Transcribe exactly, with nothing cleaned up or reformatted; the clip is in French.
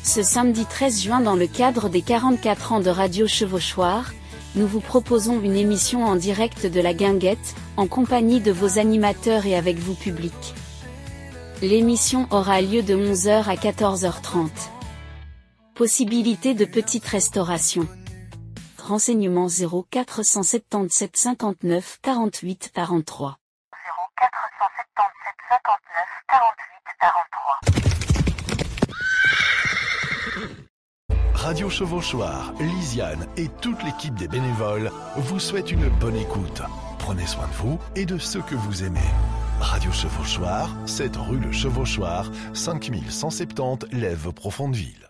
Ce samedi treize juin, dans le cadre des quarante-quatre ans de Radio Chevauchoir, nous vous proposons une émission en direct de la Guinguette, en compagnie de vos animateurs et avec vous public. L'émission aura lieu de onze heures à quatorze heures trente. Possibilité de petite restauration. Renseignements zéro quatre cent soixante-dix-sept cinquante-neuf quarante-huit quarante-trois. zéro quatre cent soixante-dix-sept cinquante-neuf quarante-huit quarante-trois. Radio Chevauchoir, Lisiane et toute l'équipe des bénévoles vous souhaitent une bonne écoute. Prenez soin de vous et de ceux que vous aimez. Radio Chevauchoir, sept rue Le Chevauchoir, cinq mille cent soixante-dix Lèves Profondeville.